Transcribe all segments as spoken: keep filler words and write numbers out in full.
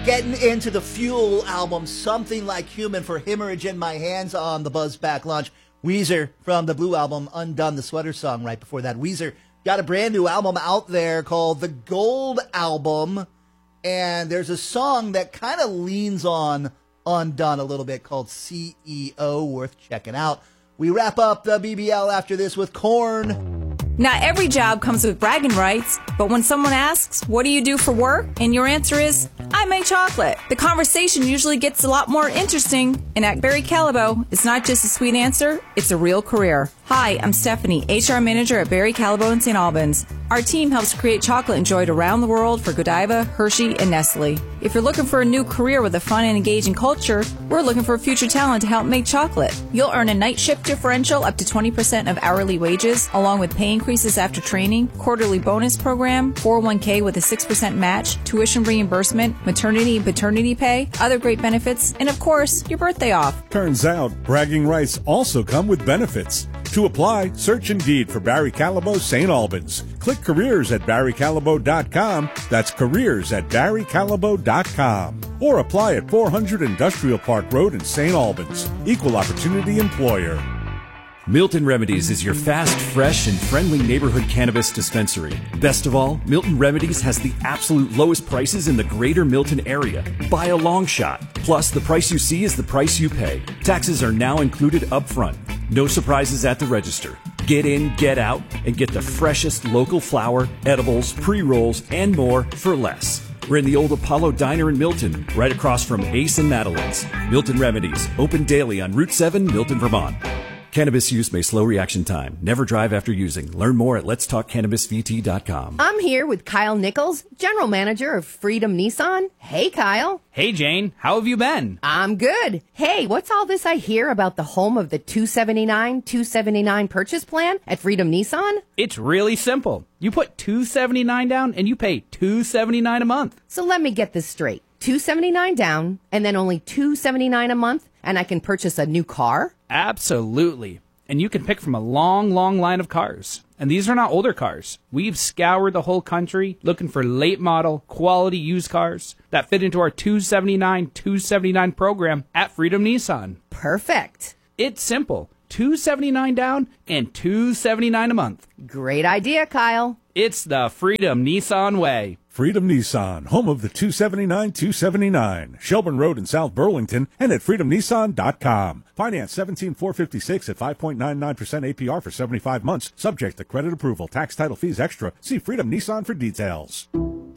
getting into the Fuel album, Something Like Human, for Hemorrhage in My Hands on the Buzzback launch. Weezer from the Blue album, Undone, the Sweater song right before that. Weezer got a brand new album out there called The Gold Album, and there's a song that kind of leans on Undone a little bit called C E O, worth checking out. We wrap up the B B L after this with Korn. Not every job comes with bragging rights, but when someone asks, what do you do for work? And your answer is, I make chocolate. The conversation usually gets a lot more interesting. And at Barry Callebaut, it's not just a sweet answer, it's a real career. Hi, I'm Stephanie, H R Manager at Barry Callebaut in Saint Albans. Our team helps create chocolate enjoyed around the world for Godiva, Hershey, and Nestle. If you're looking for a new career with a fun and engaging culture, we're looking for future talent to help make chocolate. You'll earn a night shift differential up to twenty percent of hourly wages, along with pay increases after training, quarterly bonus program, four oh one k with a six percent match, tuition reimbursement, maternity and paternity pay, other great benefits, and of course, your birthday off. Turns out, bragging rights also come with benefits. To apply, search Indeed for Barry Callebaut Saint Albans. Click careers at barry callebaut dot com. That's careers at barry callebaut dot com. Or apply at four hundred Industrial Park Road in Saint Albans. Equal Opportunity Employer. Milton Remedies is your fast, fresh, and friendly neighborhood cannabis dispensary. Best of all, Milton Remedies has the absolute lowest prices in the greater Milton area, by a long shot. Plus, the price you see is the price you pay. Taxes are now included up front. No surprises at the register. Get in, get out, and get the freshest local flower, edibles, pre-rolls, and more for less. We're in the old Apollo Diner in Milton, right across from Ace and Madeline's. Milton Remedies, open daily on Route seven, Milton, Vermont. Cannabis use may slow reaction time. Never drive after using. Learn more at lets talk cannabis v t dot com. I'm here with Kyle Nichols, General Manager of Freedom Nissan. Hey, Kyle. Hey, Jane. How have you been? I'm good. Hey, what's all this I hear about the home of the two seventy-nine, two seventy-nine purchase plan at Freedom Nissan? It's really simple. You put two seventy-nine down and you pay two seventy-nine a month. So let me get this straight. two seventy-nine down and then only two seventy-nine a month, and I can purchase a new car? Absolutely. And you can pick from a long, long line of cars. And these are not older cars. We've scoured the whole country looking for late model, quality used cars that fit into our two seventy-nine, two seventy-nine program at Freedom Nissan. Perfect. It's simple. two seventy-nine down and two seventy-nine a month. Great idea, Kyle. It's the Freedom Nissan way. Freedom Nissan, home of the two seventy-nine, two seventy-nine, Shelburne Road in South Burlington, and at freedom nissan dot com. Finance seventeen thousand four hundred fifty-six at five point nine nine percent A P R for seventy-five months, subject to credit approval. Tax title fees extra. See Freedom Nissan for details.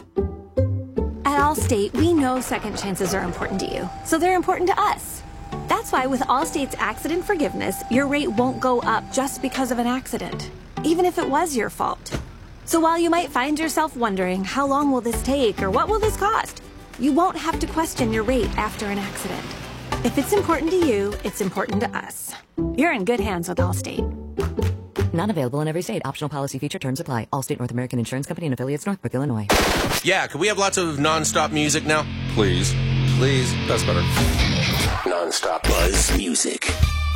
At Allstate, we know second chances are important to you, so they're important to us. That's why with Allstate's accident forgiveness, your rate won't go up just because of an accident, even if it was your fault. So while you might find yourself wondering, how long will this take or what will this cost? You won't have to question your rate after an accident. If it's important to you, it's important to us. You're in good hands with Allstate. Not available in every state. Optional policy feature terms apply. Allstate North American Insurance Company and affiliates, Northbrook, Illinois. Yeah, can we have lots of non-stop music now? Please. Please. That's better. Non-stop buzz music.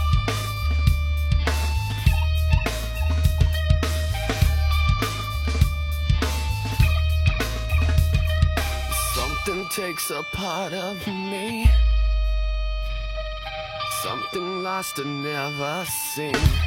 Something takes a part of me. Something lost and never seen.